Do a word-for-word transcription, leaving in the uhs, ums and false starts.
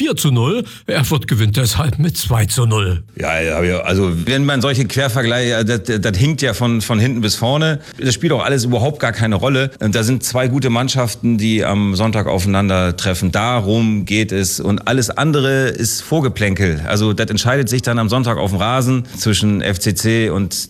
vier zu null. Erfurt gewinnt deshalb mit zwei zu null. Ja, also wenn man solche Quervergleiche, das, das hinkt ja von, von hinten bis vorne. Das spielt auch alles überhaupt gar keine Rolle. Da sind zwei gute Mannschaften, die am Sonntag aufeinandertreffen. Darum geht es. Und alles andere ist Vorgeplänkel. Also das entscheidet sich dann am Sonntag auf dem Rasen zwischen F C C und